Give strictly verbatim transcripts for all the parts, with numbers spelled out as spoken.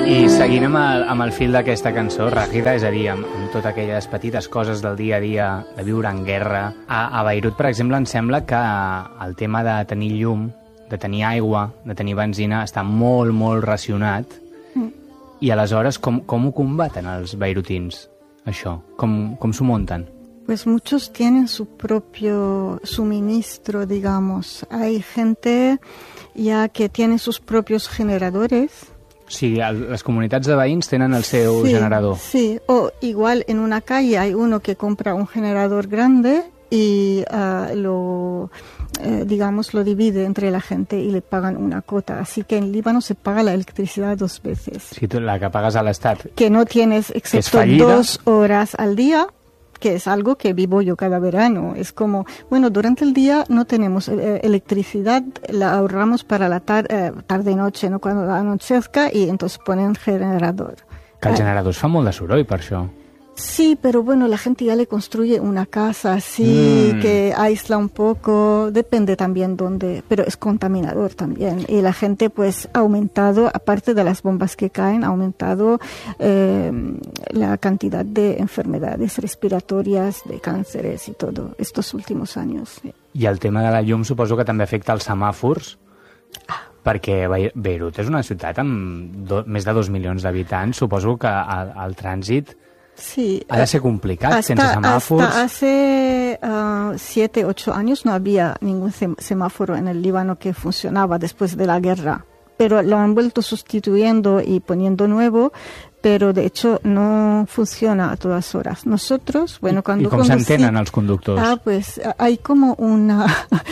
I seguint amb el, amb el fil d'aquesta cançó, Ràgida, és a dir, amb, amb totes aquelles petites coses del dia a dia, de viure en guerra, a, a Beirut, per exemple, em sembla que el tema de tenir llum, de tenir aigua, de tenir benzina, està molt, molt racionat. Mm. I aleshores, com, com ho combaten els beirutins, això? Com, com s'ho munten? Pues muchos tienen su propio suministro, digamos. Hay gente ya que tiene sus propios generadores. Sí, el, les comunitats de veïns tenen el seu sí, generador. Sí, o igual en una calle hay uno que compra un generador grande y uh, lo, eh, digamos, lo divide entre la gente y le pagan una cuota. Así que en Líbano se paga la electricidad dos veces. Sí, tu, la que pagues a l'Estat. Que no tienes excepto dos horas al día, que es algo que vivo yo cada verano. Es como, bueno, durante el día no tenemos eh, electricidad, la ahorramos para la tar eh, tarde-noche, ¿no? Cuando anochezca, y entonces ponen generador. Que el generador fa molt de soroll, per això. Sí, pero bueno, la gente ya le construye una casa así, mm. que aísla un poco, depende también dónde, pero es contaminador también. Y la gente pues ha aumentado, aparte de las bombas que caen, ha aumentado eh, la cantidad de enfermedades respiratorias, de cánceres y todo, estos últimos años. I el tema de la llum suposo que també afecta els semàfors, ah. perquè Beirut és una ciutat amb do, més de dos milions d'habitants, suposo que el, el trànsit... Sí, ha de ser complicat, hasta, sense semàfors. Hasta hace uh, siete, ocho años no había ningún semáforo en el Líbano que funcionaba después de la guerra, pero lo han vuelto sustituyendo y poniendo nuevo, pero de hecho no funciona a todas horas. Nosotros, bueno, cuando... ¿Y cómo conducí, se entenen els conductors? Ah, pues hay como una...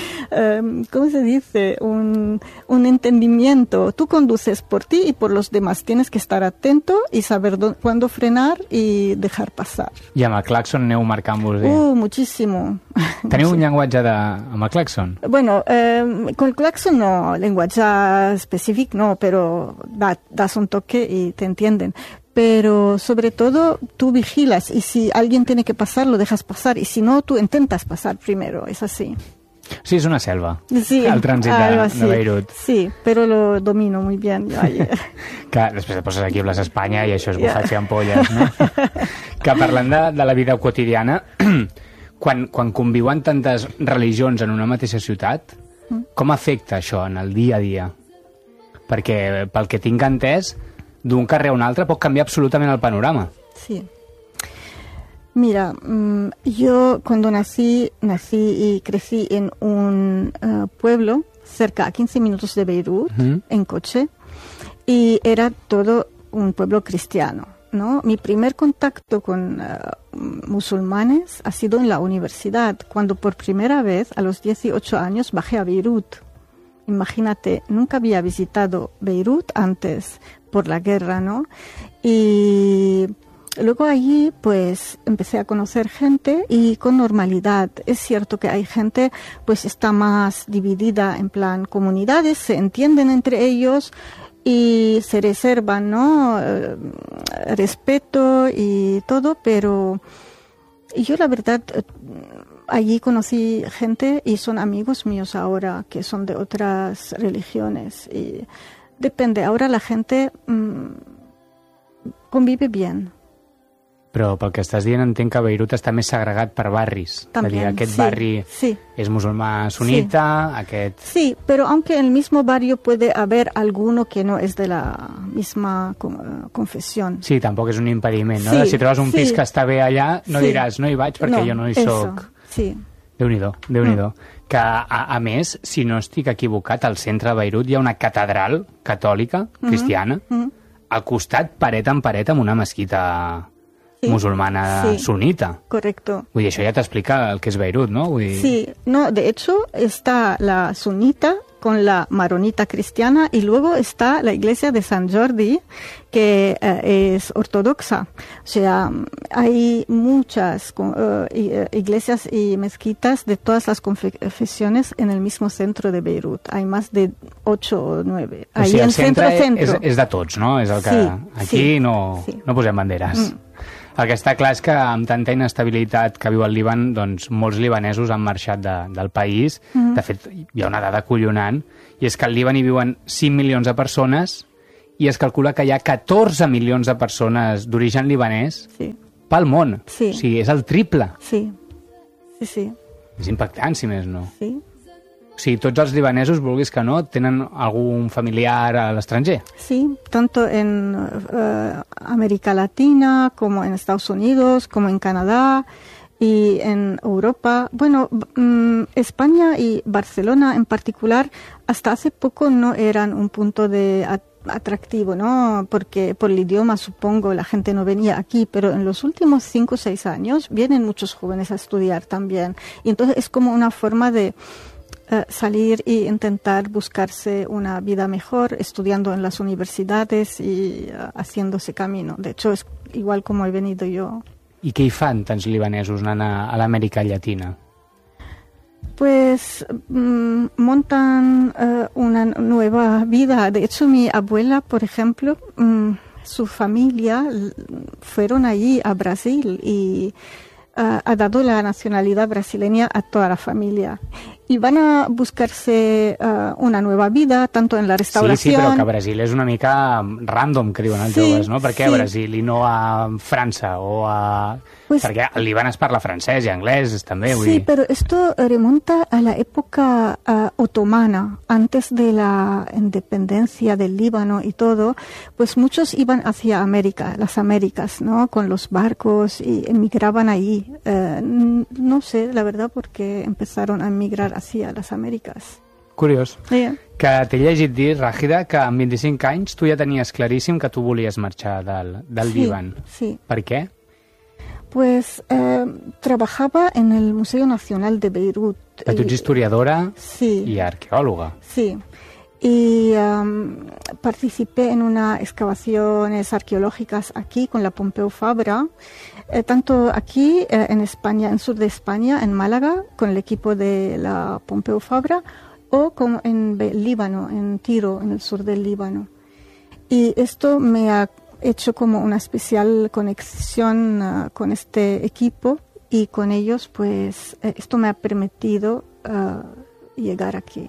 um, ¿Cómo se dice? Un, un entendimiento. Tú conduces por ti y por los demás. Tienes que estar atento y saber cuándo frenar y dejar pasar. I amb el claxon aneu marcant-vos? Uh, muchísimo. Teniu un llenguatge de, amb el claxon? Bueno, eh, con el claxon no, lenguaje específico no, pero da, das un toque y te entienden. Pero sobre todo tú vigilas y si alguien tiene que pasar lo dejas pasar y si no tú intentas pasar primero, es así. Sí, es una selva, sí, el trànsit de, de Beirut. Sí, pero lo domino muy bien. Que després et poses aquí a Plaça Espanya i això és bufatge amb polles, no? Que parlant de, de la vida quotidiana, quan, quan conviuen tantes religions en una mateixa ciutat, com afecta això en el dia a dia? Perquè pel que tinc entès, d'un carrer a un altre pot canviar absolutament el panorama. Sí. Mira, yo cuando nací, nací y crecí en un uh, pueblo cerca a quince minutos de Beirut, uh-huh. en coche, y era todo un pueblo cristiano, ¿no? Mi primer contacto con uh, musulmanes ha sido en la universidad, cuando por primera vez, a los dieciocho años, bajé a Beirut. Imagínate, nunca había visitado Beirut antes por la guerra, ¿no? Y luego allí, pues, empecé a conocer gente y con normalidad. Es cierto que hay gente, pues, está más dividida en plan comunidades, se entienden entre ellos y se reservan, ¿no? Eh, respeto y todo, pero yo la verdad... Allí conocí gente y son amigos míos ahora que son de otras religiones y depende, ahora la gente mmm, convive bien. Però pel que estàs dient entenc que Beirut està més segregat per barris. También, és a dir, aquest sí, barri sí. és musulmà sunita, sí. aquest... Sí, pero aunque en el mismo barrio puede haber alguno que no es de la misma confesión. Sí, tampoc és un impediment, no? Sí, si trobes un sí. pis que està bé allà, no sí. diràs, no hi vaig perquè no, jo no hi eso, soc. Sí. Déu-n'hi-do, Déu-n'hi-do. Mm. Que, a, a més, si no estic equivocat, al centre de Beirut hi ha una catedral catòlica, cristiana, mm-hmm. al costat, paret en paret, amb una mesquita... Sí, musulmana sí, sunita. Correcto. Vull dir, això ja t'explica el que és Beirut, ¿no? Vull dir... Sí, no, de hecho está la sunita con la maronita cristiana y luego está la iglesia de San Jordi que eh, es ortodoxa. O sea, hay muchas uh, iglesias y mezquitas de todas las confesiones en el mismo centro de Beirut. Hay más de ocho o nueve. O sigui, Ahí el en centro, centre centro. És, és de tots, no? És el que... Sí, aquí sí, no, sí. no posem banderes. Mm. El que està clar és que amb tanta inestabilitat que viu el Líban, doncs molts libanesos han marxat de, del país. Mm. De fet, hi ha una dada acollonant, i és que al Líban hi viuen cinc milions de persones i es calcula que hi ha catorze milions de persones d'origen libanès sí. pel món. Sí. O sigui, és el triple. Sí, sí, sí. És impactant, si més no. Sí. O sigui, tots els libanesos, vulguis que no, tenen algun familiar a l'estranger. Sí, tanto en uh, América Latina, como en Estados Unidos, como en Canadá y en Europa. Bueno, um, España y Barcelona en particular, hasta hace poco no eran un punto de at- atractivo, ¿no? Porque por el idioma, supongo, la gente no venía aquí, pero en los últimos cinco o seis años vienen muchos jóvenes a estudiar también. Y entonces es como una forma de Uh, salir e intentar buscarse una vida mejor estudiando en las universidades y uh, haciéndose camino. De hecho, es igual como he venido yo. I què hi fan tants libanesos anant a, a l'Amèrica Llatina? Pues mm, montan uh, una nueva vida. De hecho, mi abuela, por ejemplo, mm, su familia fueron allí a Brasil y uh, ha dado la nacionalidad brasileña a toda la familia. Y van a buscarse uh, una nueva vida, tanto en la restauración... Sí, sí, però que Brasil és una mica random, que diuen els sí, joves, no? Per què sí. a Brasil i no a França o a... Pues, perquè al Líban es parla francès i anglès també, vull sí, dir. pero esto remonta a la época uh, otomana, antes de la independencia del Líbano y todo, pues muchos iban hacia América, las Américas, ¿no? Con los barcos y emigraban ahí. Uh, no sé, la verdad, porque empezaron a emigrar hacia las Américas. Curiós. Yeah. Que t'he llegit dir, Ràgida, que amb vint-i-cinc anys tu ja tenies claríssim que tu volies marxar del, del sí, Líban. Sí. Per què? Pues eh, trabajaba en el Museo Nacional de Beirut. Però tu ets historiadora sí, i arqueòloga. Sí, y um, participé en unas excavaciones arqueológicas aquí con la Pompeu Fabra, eh, tanto aquí eh, en España, en sur de España, en Málaga, con el equipo de la Pompeu Fabra, o como en Be- Líbano, en Tiro, en el sur del Líbano. Y esto me ha hecho como una especial conexión uh, con este equipo y con ellos, pues eh, esto me ha permitido uh, llegar aquí.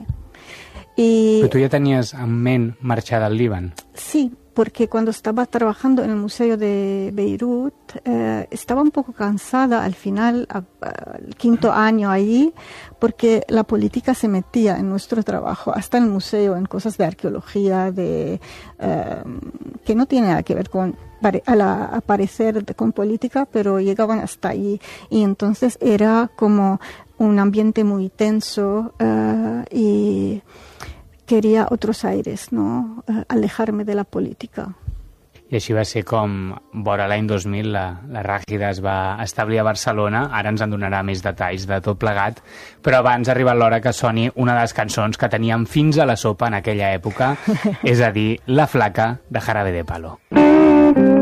Y, Però tu ja tenies en ment marxar del Líban? Sí, porque cuando estaba trabajando en el Museo de Beirut, eh, estaba un poco cansada al final, al quinto año allí, porque la política se metía en nuestro trabajo, hasta en el museo, en cosas de arqueología, de eh, que no tiene nada que ver con a la, aparecer de, con política, pero llegaban hasta ahí. Y entonces era como un ambiente muy tenso uh, y quería otros aires, ¿no? Uh, alejarme de la política. I així va ser com, vora l'any dos mil, la, la Ràgida es va establir a Barcelona. Ara ens en donarà més detalls de tot plegat, però abans ha arribat l'hora que soni una de les cançons que teníem fins a la sopa en aquella època, és a dir, La flaca, de Jarabe de Palo.